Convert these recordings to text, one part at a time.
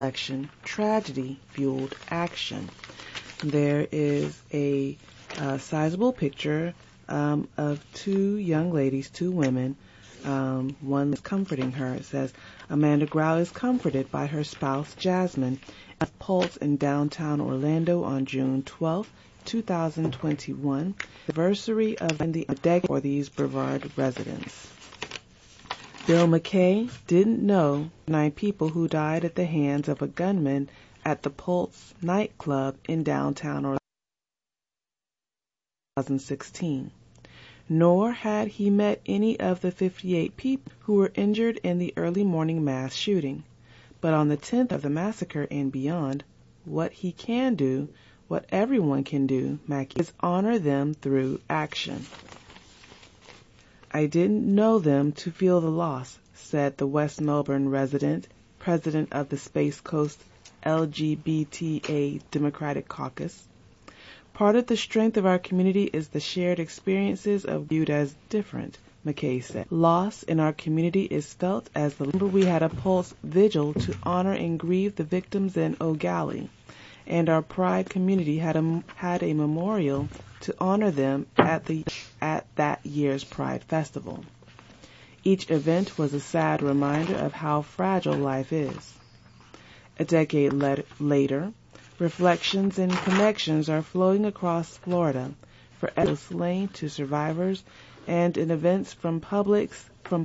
election, tragedy fueled action. There is a sizable picture of two young ladies, two women. One is comforting her. It says, Amanda Grau is comforted by her spouse, Jasmine, at Pulse in downtown Orlando on June 12, 2021, anniversary of the decade for these Brevard residents. Bill McKay didn't know 9 people who died at the hands of a gunman at the Pulse nightclub in downtown Orlando in 2016. Nor had he met any of the 58 people who were injured in the early morning mass shooting. But on the 10th of the massacre and beyond, what he can do, what everyone can do, Mackey, is honor them through action. I didn't know them to feel the loss, said the West Melbourne resident, president of the Space Coast LGBTA Democratic Caucus. Part of the strength of our community is the shared experiences of viewed as different, McKay said. Loss in our community is felt as the remember we had a Pulse vigil to honor and grieve the victims in O'Galley, and our Pride community had a memorial to honor them at that year's Pride Festival. Each event was a sad reminder of how fragile life is. A decade later, reflections and connections are flowing across Florida, from slain to survivors, and in events from public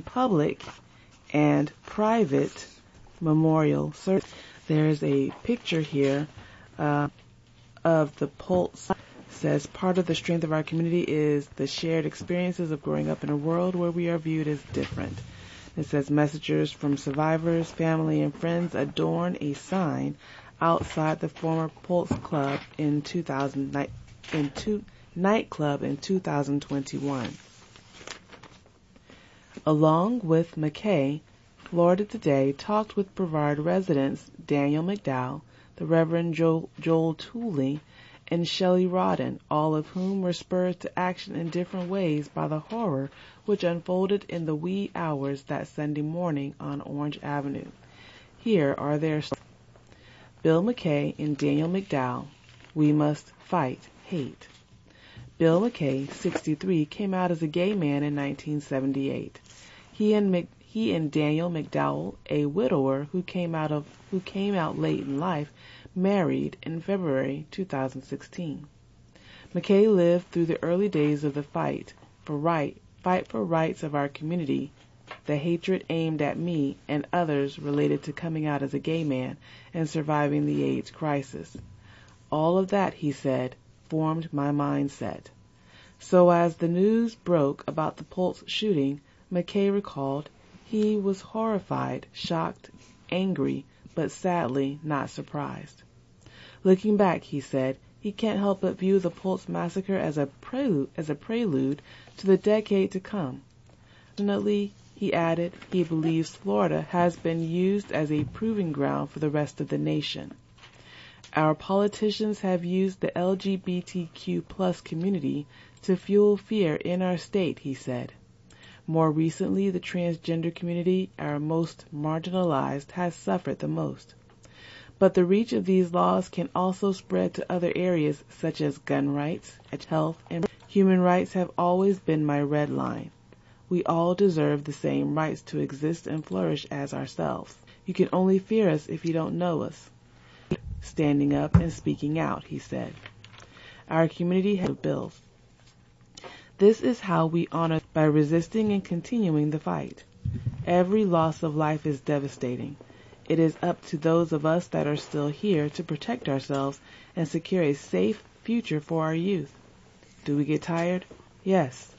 and private memorial service. There's a picture here of the Pulse. Says part of the strength of our community is the shared experiences of growing up in a world where we are viewed as different. It says messengers from survivors, family, and friends adorn a sign outside the former Pulse Club nightclub in 2021. Along with McKay, Florida Today talked with Brevard residents Daniel McDowell, the Reverend Joel Tooley, and Shelley Rodden, all of whom were spurred to action in different ways by the horror which unfolded in the wee hours that Sunday morning on Orange Avenue. Here are their stories. Bill McKay and Daniel McDowell, We Must Fight Hate. Bill McKay, 63, came out as a gay man in 1978. He and Daniel McDowell, a widower who came out late in life, married in February 2016. McKay lived through the early days of the fight for rights of our community, the hatred aimed at me and others related to coming out as a gay man and surviving the AIDS crisis. All of that, he said, formed my mindset. So as the news broke about the Pulse shooting, McKay recalled, he was horrified, shocked, angry, but sadly not surprised. Looking back, he said, he can't help but view the Pulse massacre as a prelude to the decade to come. Fortunately, he added, he believes Florida has been used as a proving ground for the rest of the nation. Our politicians have used the LGBTQ+ community to fuel fear in our state, he said. More recently, the transgender community, our most marginalized, has suffered the most. But the reach of these laws can also spread to other areas such as gun rights, health, and human rights have always been my red line. We all deserve the same rights to exist and flourish as ourselves. You can only fear us if you don't know us. Standing up and speaking out, he said. Our community has bills. This is how we honor by resisting and continuing the fight. Every loss of life is devastating. It is up to those of us that are still here to protect ourselves and secure a safe future for our youth. Do we get tired? Yes.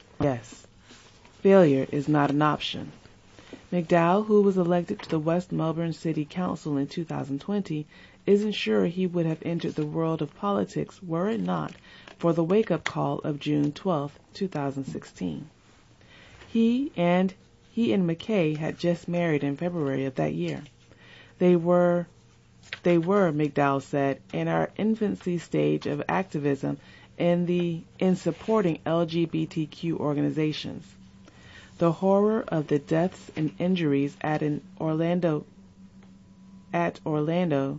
Failure is not an option. McDowell, who was elected to the West Melbourne City Council in 2020, isn't sure he would have entered the world of politics were it not for the wake-up call of June 12, 2016. He and McKay had just married in February of that year. They were, McDowell said, in our infancy stage of activism in supporting LGBTQ organizations. The horror of the deaths and injuries at an Orlando at Orlando